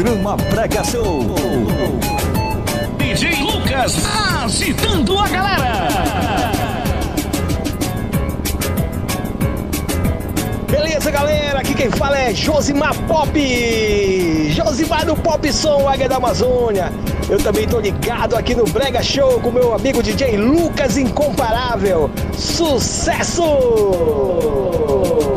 Programa Brega Show. DJ Lucas agitando a galera. Beleza, galera? Aqui quem fala é Josimar Pop. Josimar do Pop Som, Águia da Amazônia. Eu também tô ligado aqui no Brega Show com meu amigo DJ Lucas Incomparável. Sucesso!